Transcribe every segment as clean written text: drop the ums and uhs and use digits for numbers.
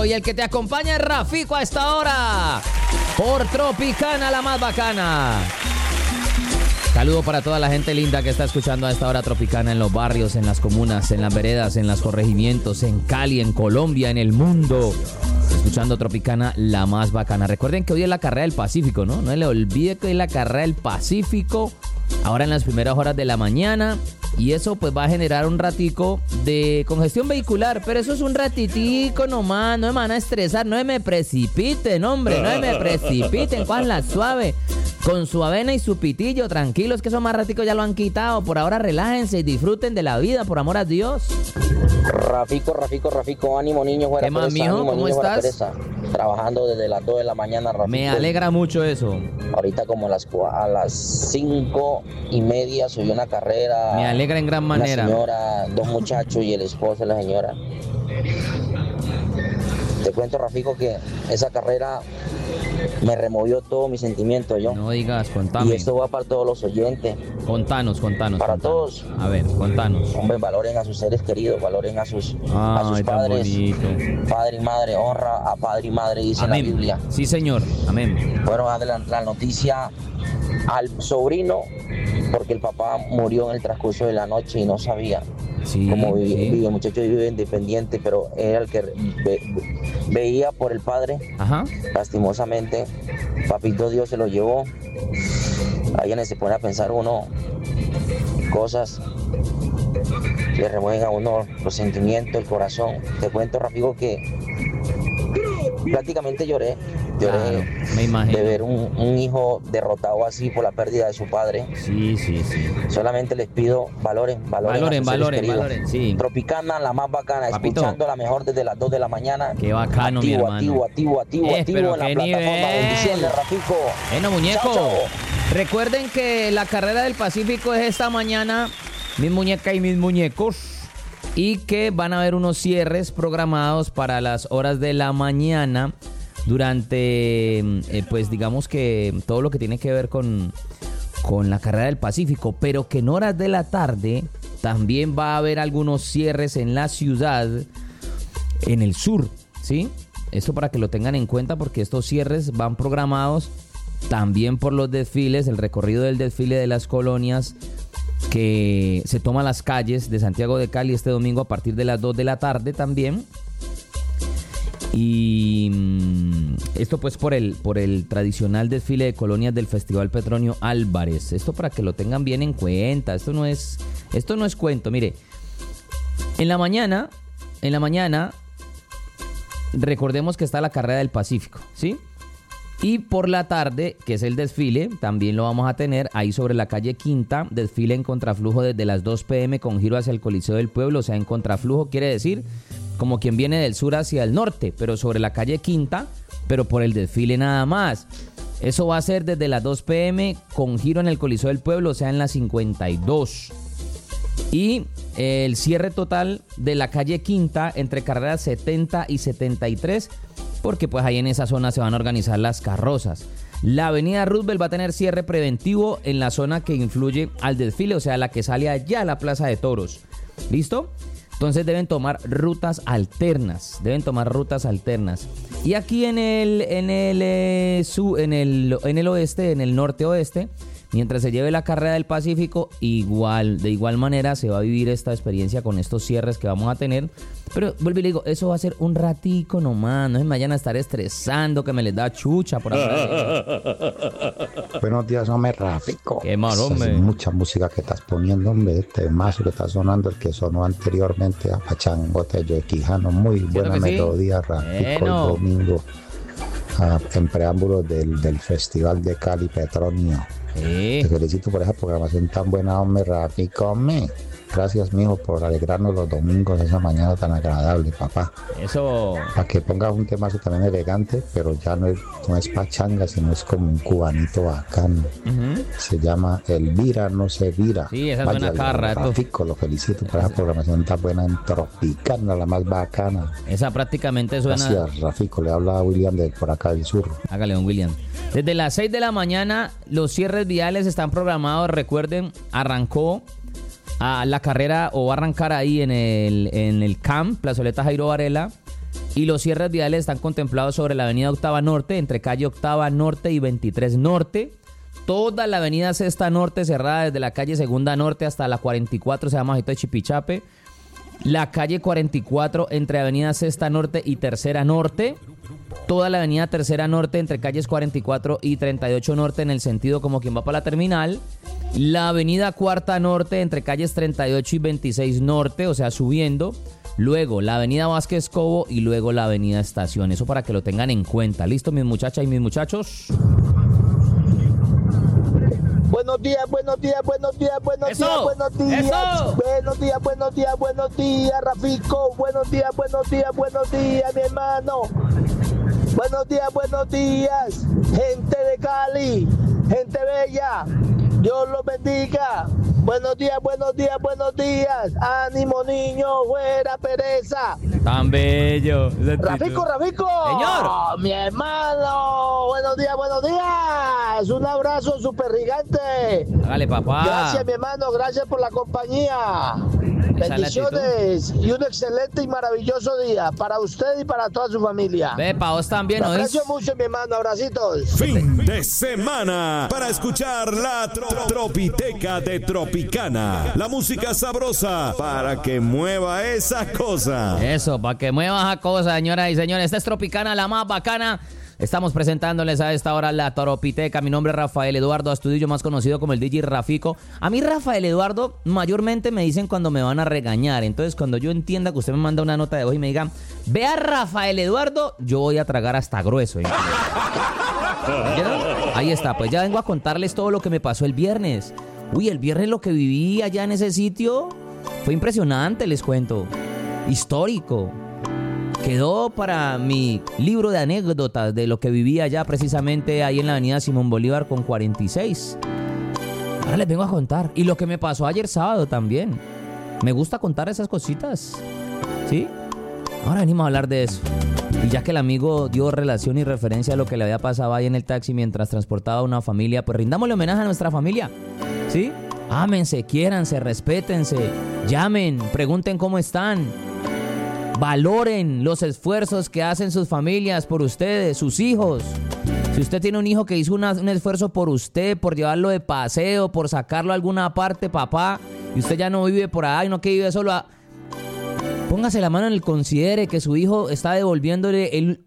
y el que te acompaña es Rafico a esta hora por Tropicana, la más bacana. Saludo para toda la gente linda que está escuchando a esta hora Tropicana en los barrios, en las comunas, en las veredas, en los corregimientos, en Cali, en Colombia, en el mundo. Escuchando Tropicana, la más bacana. Recuerden que hoy es la carrera del Pacífico, ¿no? No le olvide que hoy es la carrera del Pacífico, ahora en las primeras horas de la mañana. Y eso pues va a generar un ratico de congestión vehicular, pero eso es un ratitico nomás, no me van a estresar, no me precipiten, hombre, no me precipiten, la suave, con su avena y su pitillo, tranquilos que esos más raticos ya lo han quitado, por ahora relájense y disfruten de la vida, por amor a Dios. Rafico, ánimo niño, fuera ¿Qué más, pereza, mijo? ánimo, ¿Cómo niño, estás? fuera pereza. Trabajando desde las 2 de la mañana, Rafico. Me alegra mucho eso. Ahorita como a las 5:30 subí una carrera. Me alegra en gran manera. Una señora, 2 muchachos y el esposo de la señora. Te cuento, Rafico, que esa carrera me removió todo mi sentimiento, yo. No digas, contame. Y esto va para todos los oyentes. Contanos. Para todos. A ver, contanos. Hombre, valoren a sus seres queridos, valoren a sus Ay, tan padres. bonito. Padre y madre, honra a padre y madre, dice Amén. la Biblia. Sí, señor. Amén. Fueron a dar la noticia al sobrino porque el papá murió en el transcurso de la noche y no sabía cómo vivía. El muchacho vive independiente, pero era el que veía por el padre. Ajá. Lastimosamente, papito Dios se lo llevó. Ahí se pone a pensar uno cosas, le remueven a uno los sentimientos, el corazón. Te cuento, Rafico, que prácticamente lloré Claro, me imagino. de ver un hijo derrotado así por la pérdida de su padre. Sí. Solamente les pido valoren a sus seres queridos. Sí. Tropicana, la más bacana, Papito. escuchando la mejor desde las 2 de la mañana. Qué bacano, mi hermano. Activo pero en la qué plataforma. nivel. Bendiciones, Rafico. Bueno, muñeco. Chao. Recuerden que la carrera del Pacífico es esta mañana, mis muñecas y mis muñecos, y que van a haber unos cierres programados para las horas de la mañana durante, pues digamos que todo lo que tiene que ver con la carrera del Pacífico, pero que en horas de la tarde también va a haber algunos cierres en la ciudad, en el sur, ¿sí? Esto para que lo tengan en cuenta porque estos cierres van programados también por los desfiles, el recorrido del desfile de las colonias que se toma las calles de Santiago de Cali este domingo a partir de las 2 de la tarde también. Y esto pues por el tradicional desfile de colonias del Festival Petronio Álvarez. Esto para que lo tengan bien en cuenta. Esto no es cuento. Mire, en la mañana recordemos que está la carrera del Pacífico, ¿sí? Y por la tarde, que es el desfile, también lo vamos a tener ahí sobre la calle Quinta, desfile en contraflujo desde las 2 p.m. con giro hacia el Coliseo del Pueblo. O sea, en contraflujo quiere decir como quien viene del sur hacia el norte, pero sobre la calle Quinta, pero por el desfile nada más. Eso va a ser desde las 2 p.m. con giro en el Coliseo del Pueblo, o sea, en la 52. Y el cierre total de la calle Quinta entre carreras 70 y 73, porque pues ahí en esa zona se van a organizar las carrozas. La avenida Roosevelt va a tener cierre preventivo en la zona que influye al desfile, o sea, la que sale allá a la Plaza de Toros. ¿Listo? Entonces deben tomar rutas alternas. Y aquí en el oeste, en el norte-oeste, mientras se lleve la carrera del Pacífico, de igual manera se va a vivir esta experiencia con estos cierres que vamos a tener. Pero vuelvo y le digo, eso va a ser un ratico nomás, no se me vayan a estar estresando, que me les da chucha por ahora. Buenos días, hombre, Rafico. Qué mal, hombre. Es mucha música que estás poniendo, hombre. Este mazo que está sonando, el que sonó anteriormente a Pachangote de Quijano. Muy buena melodía, sí. Rafico, el domingo. En preámbulo del Festival de Cali Petronio. Sí. Te felicito por esa programación tan buena, hombre, Rafico, hombre. Gracias, mijo, por alegrarnos los domingos, esa mañana tan agradable, papá. Eso. Para que pongas un temazo también elegante, pero ya no es pachanga, sino es como un cubanito bacano. Uh-huh. Se llama El Vira no se vira. Sí, esa suena cada rato. Rafico, lo felicito por esa programación tan buena en Tropicana, la más bacana. Esa prácticamente suena. Gracias, Rafico, le habla a William de por acá del sur. Hágale, don William. Desde las 6 de la mañana, los cierres viales están programados. Recuerden, arrancó a la carrera o va a arrancar ahí en el CAM, Plazoleta Jairo Varela, Y los cierres viales están contemplados sobre la avenida Octava Norte, entre calle Octava Norte y 23 Norte. Toda la avenida Sexta Norte cerrada desde la calle Segunda Norte hasta la 44, se llama Bajito de Chipichape. La calle 44 entre avenida Sexta Norte y Tercera Norte. Toda la avenida Tercera Norte entre calles 44 y 38 Norte en el sentido como quien va para la terminal. La avenida Cuarta Norte entre calles 38 y 26 Norte, o sea, subiendo. Luego la avenida Vázquez Cobo y luego la avenida Estación. Eso para que lo tengan en cuenta. ¿Listo, mis muchachas y mis muchachos? Buenos días, buenos días, buenos días, buenos ¡Eso! días, buenos días. ¡Eso! Buenos días, buenos días, buenos días, Rafico. Buenos días, mi hermano. Buenos días, gente de Cali, gente bella. Dios los bendiga. Buenos días, buenos días, buenos días. Ánimo, niño, fuera pereza. Tan bello. Rafico. Señor. Mi hermano. Buenos días. Un abrazo súper gigante. Hágale, papá. Gracias, mi hermano. Gracias por la compañía. Bendiciones y un excelente y maravilloso día para usted y para toda su familia. Ve, pa' vos también, Lo ¿no? aprecio mucho, mi hermano. Abracitos. Fin de semana para escuchar la Tropiteca de Tropicana. La música sabrosa para que mueva esa cosa. Eso, para que mueva esa cosa, señoras y señores. Esta es Tropicana, la más bacana. Estamos presentándoles a esta hora la Tropiteca. Mi nombre es Rafael Eduardo Astudillo, más conocido como el DJ Rafico. A mí Rafael Eduardo mayormente me dicen cuando me van a regañar. Entonces cuando yo entienda que usted me manda una nota de voz y me diga, vea Rafael Eduardo, yo voy a tragar hasta grueso. Ahí está, pues ya vengo a contarles todo lo que me pasó el viernes. Uy, el viernes lo que viví allá en ese sitio fue impresionante, les cuento. Histórico. Quedó para mi libro de anécdotas de lo que viví allá precisamente ahí en la avenida Simón Bolívar con 46. Ahora les vengo a contar. Y lo que me pasó ayer sábado también. Me gusta contar esas cositas. ¿Sí? Ahora venimos a hablar de eso. Y ya que el amigo dio relación y referencia a lo que le había pasado ahí en el taxi mientras transportaba a una familia, pues rindámosle homenaje a nuestra familia. ¿Sí? Ámense, quiéranse, respétense, llamen, pregunten cómo están. Valoren los esfuerzos que hacen sus familias por ustedes, sus hijos. Si usted tiene un hijo que hizo un esfuerzo por usted, por llevarlo de paseo, por sacarlo a alguna parte, papá, y usted ya no vive por ahí, no que vive solo, póngase la mano en el considere que su hijo está devolviéndole el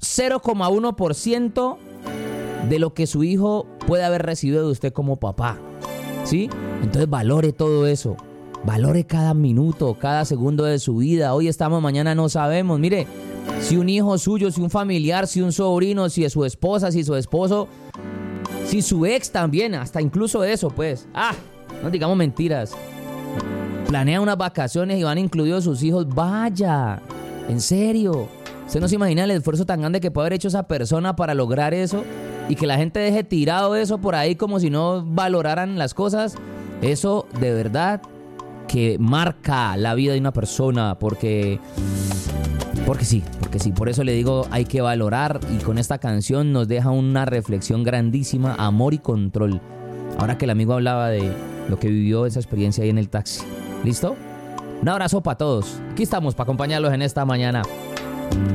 0,1% de lo que su hijo puede haber recibido de usted como papá. ¿Sí? Entonces valore todo eso. Valore cada minuto, cada segundo de su vida. Hoy estamos, mañana no sabemos. Mire, si un hijo suyo, si un familiar, si un sobrino, si es su esposa, si su esposo, si su ex también, hasta incluso eso, pues. No digamos mentiras. Planea unas vacaciones y van incluidos sus hijos. Vaya, en serio. Usted no se imagina el esfuerzo tan grande que puede haber hecho esa persona para lograr eso y que la gente deje tirado eso por ahí como si no valoraran las cosas. Eso de verdad que marca la vida de una persona porque sí. Por eso le digo, hay que valorar, y con esta canción nos deja una reflexión grandísima, amor y control. Ahora que el amigo hablaba de lo que vivió esa experiencia ahí en el taxi. ¿Listo? Un abrazo para todos. Aquí estamos para acompañarlos en esta mañana.